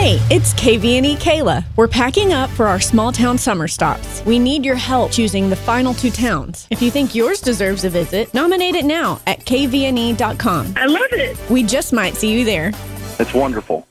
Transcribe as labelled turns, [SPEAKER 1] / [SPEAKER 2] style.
[SPEAKER 1] Hey, it's KVNE Kayla. We're packing up for our small town summer stops. We need your help choosing the final 2 towns. If you think yours deserves a visit, nominate it now at kvne.com.
[SPEAKER 2] I love it.
[SPEAKER 1] We just might see you there.
[SPEAKER 3] It's wonderful.